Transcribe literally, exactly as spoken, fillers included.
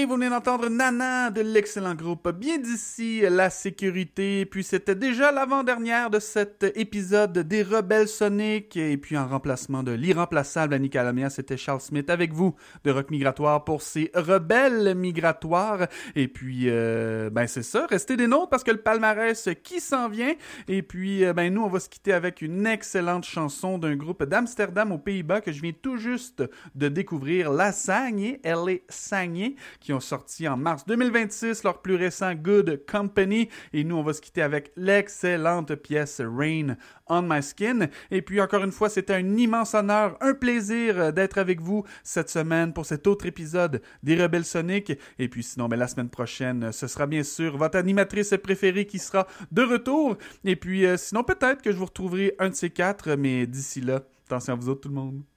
Et vous venez d'entendre Nana de l'excellent groupe Bien d'ici, La Sécurité. Puis c'était déjà l'avant-dernière de cet épisode des Rebelles Soniques. Et puis en remplacement de l'irremplaçable Annie Calamia, c'était Charles Smith avec vous de Rock Migratoire pour ces Rebelles Migratoires. Et puis, euh, ben c'est ça, restez des nôtres parce que le palmarès qui s'en vient. Et puis, euh, ben nous, on va se quitter avec une excellente chanson d'un groupe d'Amsterdam aux Pays-Bas que je viens tout juste de découvrir, La Sagne, L A Sagne, qui ont sorti en mars deux mille vingt-six leur plus récent Good Company. Et nous, on va se quitter avec l'excellente pièce Rain on My Skin. Et puis, encore une fois, c'était un immense honneur, un plaisir d'être avec vous cette semaine pour cet autre épisode des Rebelles Soniques. Et puis, sinon, ben, la semaine prochaine, ce sera bien sûr votre animatrice préférée qui sera de retour. Et puis, euh, sinon, peut-être que je vous retrouverai un de ces quatre, mais d'ici là, attention à vous autres, tout le monde.